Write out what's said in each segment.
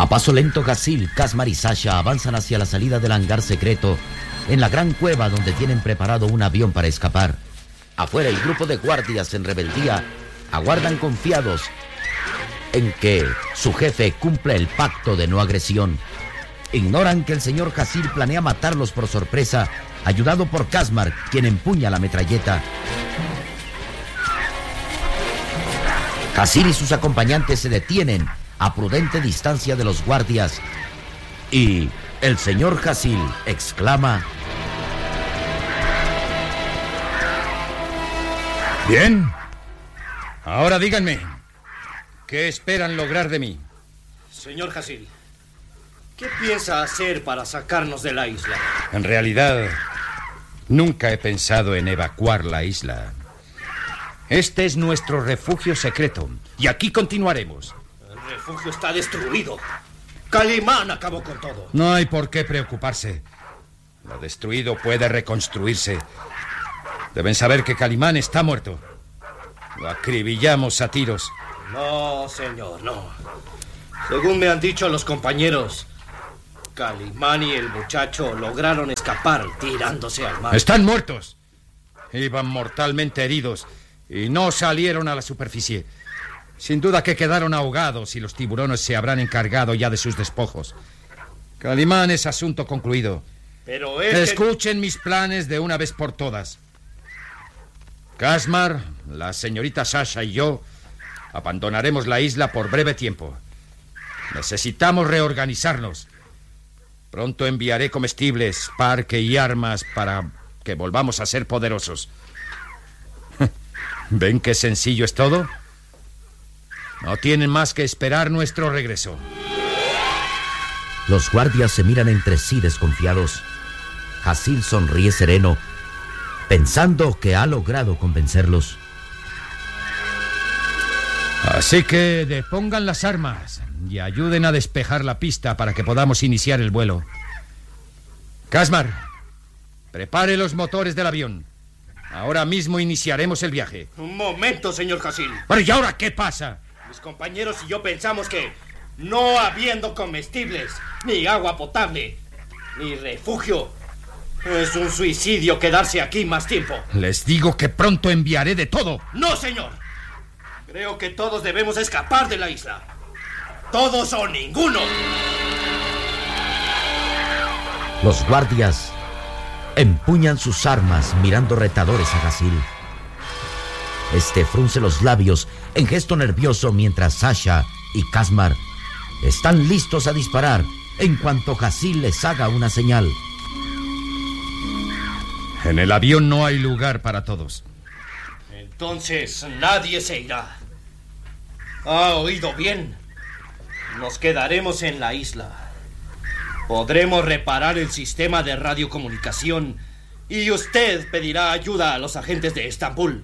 A paso lento, Hasil, Kazmar y Sasha avanzan hacia la salida del hangar secreto en la gran cueva donde tienen preparado un avión para escapar. Afuera, el grupo de guardias en rebeldía aguardan confiados en que su jefe cumpla el pacto de no agresión. Ignoran que el señor Hasil planea matarlos por sorpresa, ayudado por Kazmar, quien empuña la metralleta. Hasil y sus acompañantes se detienen a prudente distancia de los guardias y el señor Hasil exclama: Bien. Ahora díganme, ¿qué esperan lograr de mí? Señor Hasil, ¿qué piensa hacer para sacarnos de la isla? En realidad, nunca he pensado en evacuar la isla. Este es nuestro refugio secreto y aquí continuaremos. El refugio está destruido. Calimán acabó con todo. No hay por qué preocuparse. Lo destruido puede reconstruirse. Deben saber que Calimán está muerto. Lo acribillamos a tiros. No, señor, no. Según me han dicho los compañeros, Calimán y el muchacho lograron escapar tirándose al mar. ¡Están muertos! Iban mortalmente heridos y no salieron a la superficie. Sin duda que quedaron ahogados y los tiburones se habrán encargado ya de sus despojos. Calimán es asunto concluido. Pero es Escuchen mis planes de una vez por todas. Kazmar, la señorita Sasha y yo abandonaremos la isla por breve tiempo. Necesitamos reorganizarnos. Pronto enviaré comestibles, parque y armas para que volvamos a ser poderosos. ¿Ven qué sencillo es todo? No tienen más que esperar nuestro regreso. Los guardias se miran entre sí desconfiados. Hasil sonríe sereno, pensando que ha logrado convencerlos. Así que depongan las armas y ayuden a despejar la pista para que podamos iniciar el vuelo. Kazmar, prepare los motores del avión. Ahora mismo iniciaremos el viaje. Un momento, señor Hasil. Pero ¿y ahora qué pasa? Mis compañeros y yo pensamos que, no habiendo comestibles, ni agua potable, ni refugio, es un suicidio quedarse aquí más tiempo. Les digo que pronto enviaré de todo. ¡No, señor! Creo que todos debemos escapar de la isla. Todos o ninguno. Los guardias empuñan sus armas mirando retadores a Hasil. Este frunce los labios en gesto nervioso mientras Sasha y Kazmar están listos a disparar en cuanto Hasil les haga una señal. En el avión no hay lugar para todos. Entonces nadie se irá. ¿Ha oído bien? Nos quedaremos en la isla. Podremos reparar el sistema de radiocomunicación y usted pedirá ayuda a los agentes de Estambul.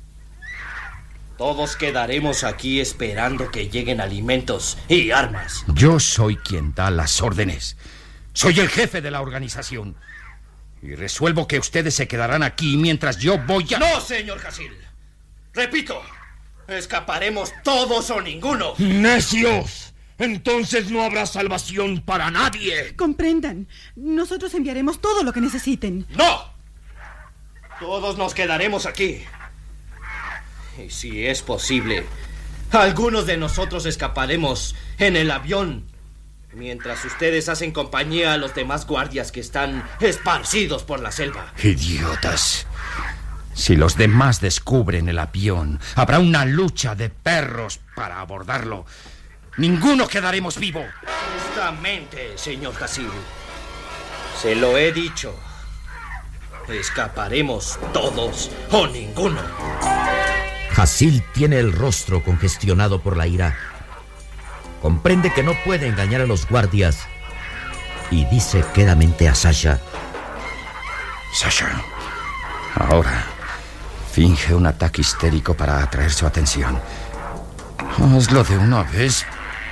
Todos quedaremos aquí esperando que lleguen alimentos y armas. Yo soy quien da las órdenes. Soy el jefe de la organización. Y resuelvo que ustedes se quedarán aquí mientras yo voy a... ¡No, señor Hasil! Repito, escaparemos todos o ninguno. ¡Necios! Entonces no habrá salvación para nadie. Comprendan, nosotros enviaremos todo lo que necesiten. ¡No! Todos nos quedaremos aquí. Y si es posible, algunos de nosotros escaparemos en el avión, mientras ustedes hacen compañía a los demás guardias que están esparcidos por la selva. ¡Idiotas! Si los demás descubren el avión, habrá una lucha de perros para abordarlo. ¡Ninguno quedaremos vivo! Justamente, señor Hasil. Se lo he dicho. Escaparemos todos o ninguno. Hasil tiene el rostro congestionado por la ira. Comprende que no puede engañar a los guardias y dice quedamente a Sasha: Sasha, ahora finge un ataque histérico para atraer su atención. Hazlo de una vez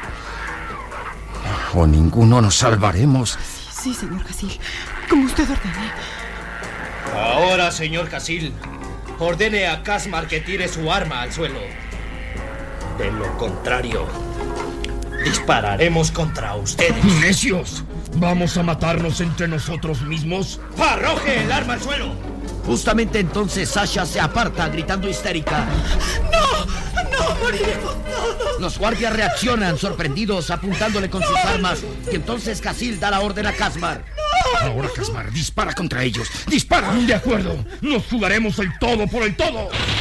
o ninguno nos salvaremos. Sí, señor Hasil, como usted ordene. Ahora, señor Hasil, ordene a Kazmar que tire su arma al suelo. De lo contrario, dispararemos contra ustedes. ¡Necios! ¿Vamos a matarnos entre nosotros mismos? ¡Arroje el arma al suelo! Justamente entonces Sasha se aparta gritando histérica. ¡No! ¡Moriremos todos! Los guardias reaccionan sorprendidos apuntándole con sus armas y entonces Casil da la orden a Casmar. Ahora, Casmar, dispara contra ellos. ¡Dispara! De acuerdo. Nos jugaremos el todo por el todo.